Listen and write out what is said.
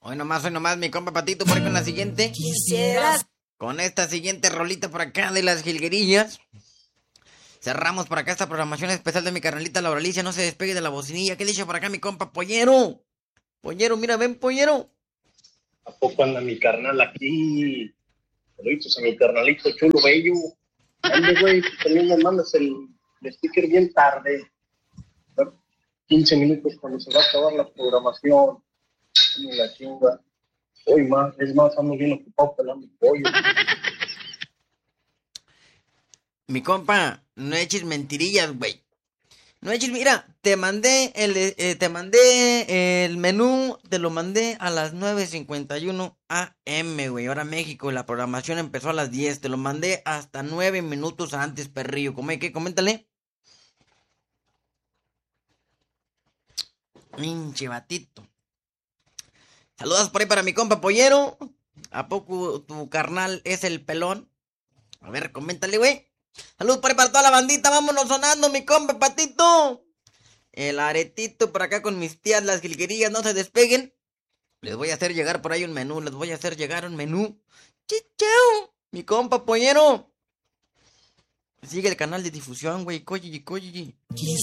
Hoy nomás, mi compa Patito, por ahí con la siguiente. Quisieras. Con esta siguiente rolita por acá de las jilguerillas. Cerramos por acá esta programación especial de mi carnalita Laura Alicia. No se despegue de la bocinilla. ¿Qué dice por acá mi compa Pollero? Pollero, mira, ven, Pollero. ¿A poco anda mi carnal aquí? Saluditos a mi carnalito chulo bello. Ande, güey, también me mandas el sticker bien tarde. 15 minutos cuando se va a acabar la programación. Ni la chinga. Hoy más, es más, ando bien ocupado pelando pollo. Mi compa, no eches mentirillas, güey. No eches, mira, te mandé el menú, te lo mandé a las 9:51 AM, güey, hora México, la programación empezó a las 10, te lo mandé hasta 9 minutos antes, perrillo. ¿Qué? Coméntale. Pinche batito. Saludos por ahí para mi compa Pollero. ¿A poco tu carnal es el pelón? A ver, coméntale, güey. Saludos por ahí para toda la bandita. Vámonos sonando, mi compa Patito. El aretito por acá con mis tías, las jilguerillas. No se despeguen. Les voy a hacer llegar por ahí un menú. Chichao. Mi compa Pollero. Sigue el canal de difusión, güey. Coyi.